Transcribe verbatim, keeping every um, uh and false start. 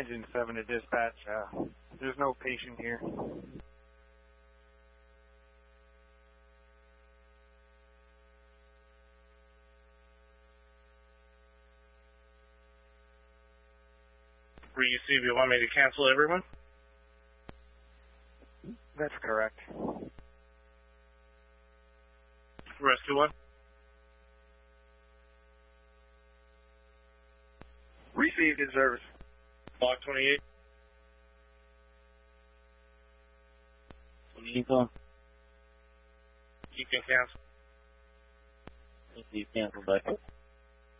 Engine seven to dispatch. Uh, there's no patient here. Receive, you want me to cancel everyone? That's correct. Rescue one? Received in service. Block twenty-eight. twenty-eight on. You can cancel. You cancel back up.